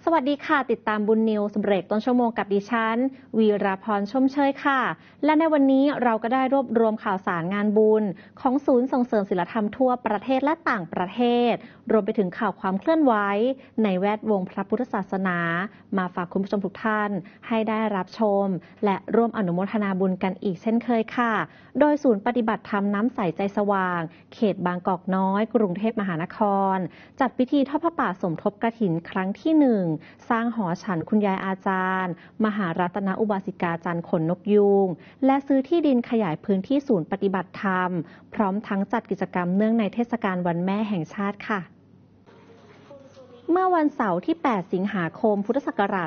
สวัสดีค่ะติดตามบุญนิวส์เบรกต้นชั่วโมงกับดิฉันวีราพรชมเชยค่ะและในวันนี้เราก็ได้รวบรวมข่าวสารงานบุญของศูนย์ส่งเสริมศิลธรรมทั่วประเทศและต่างประเทศรวมไปถึงข่าวความเคลื่อนไหวในแวดวงพระพุทธศาสนามาฝากคุณผู้ชมทุกท่านให้ได้รับชมและร่วมอนุโมทนาบุญกันอีกเช่นเคยค่ะโดยศูนย์ปฏิบัติธรรมน้ำใสใจสว่างเขตบางกอกน้อยกรุงเทพมหานครจัดพิธีทอดพระป่าสมทบกฐินครั้งที่1สร้างหอฉันคุณยายอาจารย์มหารัตนอุบาสิกาจันทร์ขนนกยูงและซื้อที่ดินขยายพื้นที่ศูนย์ปฏิบัติธรรมพร้อมทั้งจัดกิจกรรมเนื่องในเทศกาลวันแม่แห่งชาติค่ะเมื่อวันเสาร์ที่ 8 สิงหาคม พุทธศักราช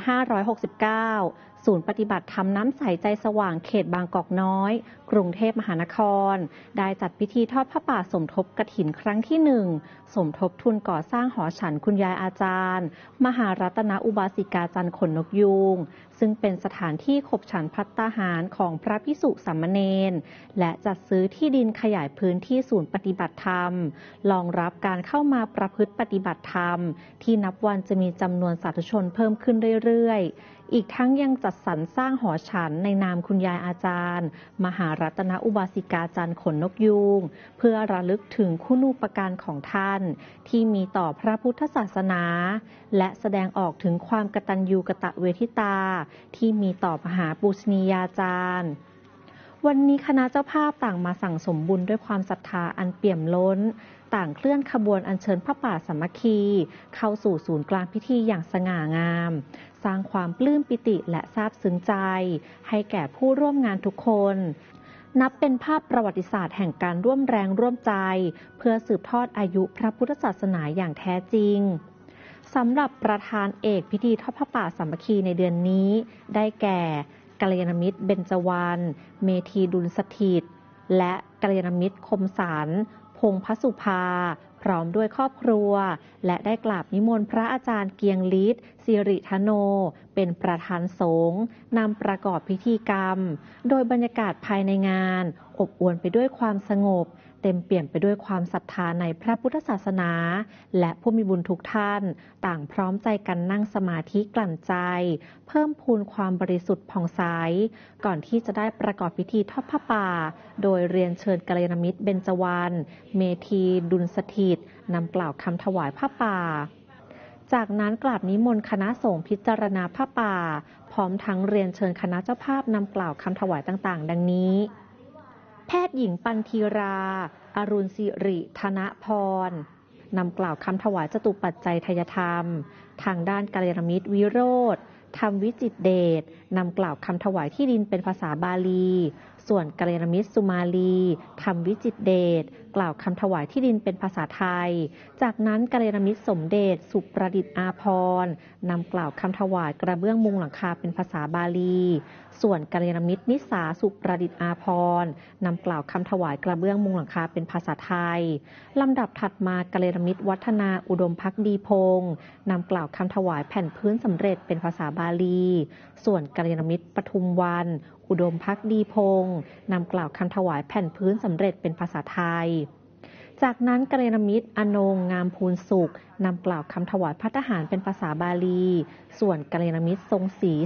2569 ศูนย์ปฏิบัติธรรมน้ำใสใจสว่างเขตบางกอกน้อยกรุงเทพมหานครได้จัดพิธีทอดพระป่าสมทบกฐินครั้งที่1สมทบทุนก่อสร้างหอฉันคุณยายอาจารย์มหารัตนอุบาสิกาจันทร์ขนนกยูงซึ่งเป็นสถานที่ขบฉันภัตตาหารของพระภิกษุสามเณรและจัดซื้อที่ดินขยายพื้นที่ศูนย์ปฏิบัติธรรมรองรับการเข้ามาประพฤติปฏิบัติธรรมที่นับวันจะมีจำนวนสาธุชนเพิ่มขึ้นเรื่อยๆอีกทั้งยังจัดสรรสร้างหอฉันในนามคุณยายอาจารย์มหารัตนอุบาสิกาจันทร์ขนนกยูงเพื่อระลึกถึงคุณูปการของท่านที่มีต่อพระพุทธศาสนาและแสดงออกถึงความกตัญญูกตเวทิตาที่มีต่อมหาปูชนียาจารย์วันนี้คณะเจ้าภาพต่างมาสั่งสมบุญด้วยความศรัทธาอันเปี่ยมล้นต่างเคลื่อนขบวนอัญเชิญพระป่าสามัคคีเข้าสู่ศูนย์กลางพิธีอย่างสง่างามสร้างความปลื้มปิติและซาบซึ้งใจให้แก่ผู้ร่วมงานทุกคนนับเป็นภาพประวัติศาสตร์แห่งการร่วมแรงร่วมใจเพื่อสืบทอดอายุพระพุทธศาสนาอย่างแท้จริงสำหรับประธานเอกพิธีทอดพระป่าสามัคคีในเดือนนี้ได้แก่กัลยาณมิตรเบญจวรรณเมธีดุลสถิตและกัลยาณมิตรคมสารพงษ์พสุภาพร้อมด้วยครอบครัวและได้กราบนิมนต์พระอาจารย์เกียงฤทธิ์สิริธโนเป็นประธานสงฆ์นำประกอบพิธีกรรมโดยบรรยากาศภายในงานอบอวลไปด้วยความสงบเต็มเปี่ยมไปด้วยความศรัทธาในพระพุทธศาสนาและผู้มีบุญทุกท่านต่างพร้อมใจกันนั่งสมาธิกลั่นใจเพิ่มพูนความบริสุทธิ์ผ่องใสก่อนที่จะได้ประกอบพิธีทอดผ้าป่าโดยเรียนเชิญกัลยาณมิตรเบญจวรรณเมธีดุลสถิตนำกล่าวคำถวายผ้าป่าจากนั้นกราบนิมนต์คณะสงฆ์พิจารณาผ้าป่าพร้อมทั้งเรียนเชิญคณะเจ้าภาพนำกล่าวคำถวายต่างๆดังนี้แพทย์หญิงปันธีราอรุณสิริธนพรนำกล่าวคำถวายจตุปัจจัยทายธรรมทางด้านกัลยาณมิตรวิโรธธรรมวิจิตรเดชนำกล่าวคำถวายที่ดินเป็นภาษาบาลีส่วนกัลยาณมิตรสุมาลีธรรมวิจิตรเดชกล่าวคำถวายที่ดินเป็นภาษาไทยจากนั้นกัลยาณมิตรสมเด็จสุประดิษฐ์อาภรณ์นำกล่าวคำถวายกระเบื้องมุงหลังคาเป็นภาษาบาลีส่วนกัลยาณมิตรนิสาสุประดิษฐ์อาภรณ์นำกล่าวคำถวายกระเบื้องมุงหลังคาเป็นภาษาไทยลำดับถัดมากัลยาณมิตรวัฒนาอุดมภักดีพงศ์นำกล่าวคำถวายแผ่นพื้นสำเร็จเป็นภาษาบาลีส่วนกัลยาณมิตรปทุมวันอุดมภักดีพงศ์นำกล่าวคำถวายแผ่นพื้นสำเร็จเป็นภาษาไทยจากนั้นกัลยาณมิตรอนงงามพูนสุขนำกล่าวคำถวายภัตตาหารเป็นภาษาบาลีส่วนกัลยาณมิตรทรงศรี